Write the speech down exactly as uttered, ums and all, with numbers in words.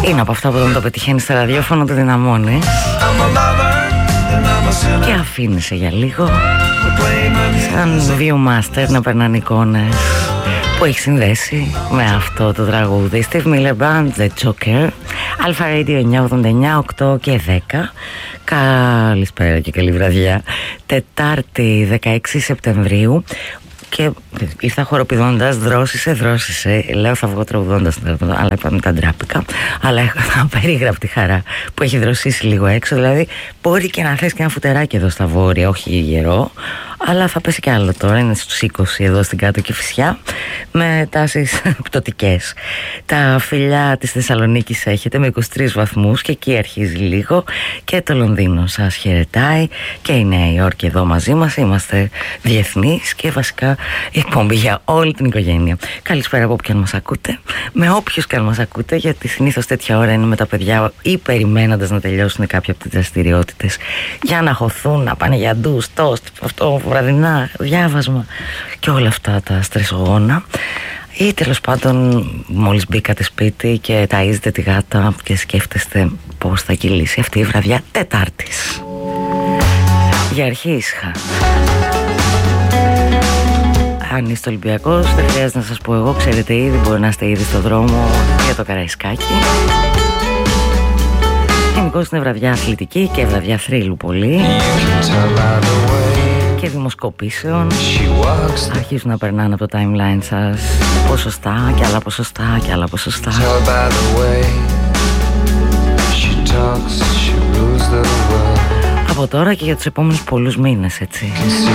Είναι από αυτά που όταν το πετυχαίνεις στα ραδιόφωνο το δυναμώνεις και αφήνεσαι για λίγο σαν viewmaster να περνάνε εικόνες που έχει συνδέσει με αυτό το τραγούδι. Steve Miller Band, The Joker, Alpha Radio εννιά ογδόντα εννιά, οκτώ και δέκα. Καλησπέρα και καλή βραδιά. Τετάρτη δεκαέξι Σεπτεμβρίου. Και ήρθα χοροπηδώντας, δρόσισε, δρόσισε. Λέω θα βγω τραγουδώντας, αλλά είπαμε τα ντράπηκα. Αλλά έχω απερίγραπτη χαρά που έχει δροσίσει λίγο έξω. Δηλαδή μπορεί και να θες και ένα φουτεράκι εδώ στα βόρεια, όχι γερό, αλλά θα πέσει κι άλλο τώρα. Είναι στους είκοσι εδώ στην Κάτω Κηφισιά, με τάσεις πτωτικές. Τα φιλιά της Θεσσαλονίκης έχετε με είκοσι τρεις βαθμούς και εκεί αρχίζει λίγο. Και το Λονδίνο σας χαιρετάει και η Νέα Υόρκη εδώ μαζί μας. Είμαστε διεθνείς και βασικά εκπομπή για όλη την οικογένεια. Καλησπέρα από όποιον μας ακούτε, με όποιους και αν μας ακούτε, γιατί συνήθως τέτοια ώρα είναι με τα παιδιά ή περιμένοντας να τελειώσουν κάποια από τις δραστηριότητες για να χωθούν, να πάνε για ντους, τόστ, αυτό, βραδινά, διάβασμα και όλα αυτά τα στρεσογόνα. Ή τέλος πάντων μόλις μπήκατε σπίτι και ταΐζετε τη γάτα και σκέφτεστε πώς θα κυλήσει αυτή η βραδιά Τετάρτης. Για αρχή ήσυχα. Αν είστε Ολυμπιακός, δεν χρειάζεται να σας πω εγώ, ξέρετε ήδη, μπορεί να είστε ήδη στο δρόμο για το Καραϊσκάκι. Γενικώς είναι βραδιά αθλητική και βραδιά θρύλου πολύ και δημοσκοπήσεων. Αρχίζουν να περνάνε από το timeline σας ποσοστά και άλλα ποσοστά και άλλα ποσοστά. Από τώρα και για τους επόμενους πολλούς μήνες, έτσι.